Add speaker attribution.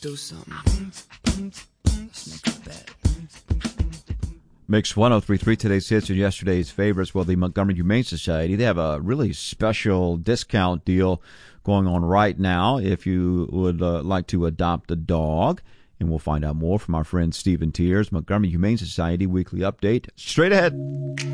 Speaker 1: do something. Let's make a bet.
Speaker 2: Mix 1033, today's hits and yesterday's favorites. Well, the Montgomery Humane Society, they have a really special discount deal going on right now if you would like to adopt a dog. And we'll find out more from our friend Stephen Tiers, Montgomery Humane Society Weekly Update. Straight ahead.